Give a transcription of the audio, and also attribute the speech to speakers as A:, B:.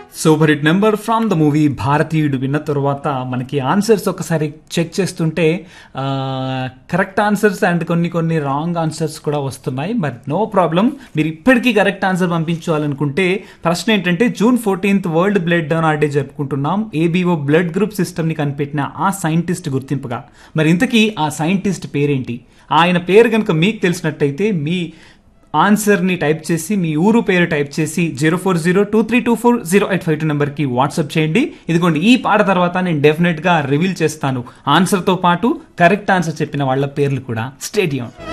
A: Super hit number from the movie భారతీయుడు విన్న తర్వాత మనకి ఆన్సర్స్ ఒకసారి చెక్ చేస్తుంటే కరెక్ట్ ఆన్సర్స్ అండ్ కొన్ని రాంగ్ ఆన్సర్స్ కూడా వస్తున్నాయి. బట్ నో ప్రాబ్లం, మీరు ఇప్పటికీ కరెక్ట్ ఆన్సర్ పంపించాలనుకుంటే ప్రశ్న ఏంటంటే June 14th world blood donor day జరుపుకుంటున్నాం. ఏబీఓ బ్లడ్ గ్రూప్ సిస్టమ్ని కనిపెట్టిన ఆ సైంటిస్ట్ గుర్తింపుగా మరి ఇంతకీ ఆ సైంటిస్ట్ పేరేంటి? ఆయన పేరు కనుక మీకు తెలిసినట్టయితే మీ ఆన్సర్ని టైప్ చేసి మీ ఊరు పేరు టైప్ చేసి 0402324085 నెంబర్కి వాట్సాప్ చేయండి. ఇదిగోండి, ఈ పాట తర్వాత నేను డెఫినెట్గా రివీల్ చేస్తాను ఆన్సర్తో పాటు కరెక్ట్ ఆన్సర్ చెప్పిన వాళ్ళ పేర్లు కూడా. Stay tuned.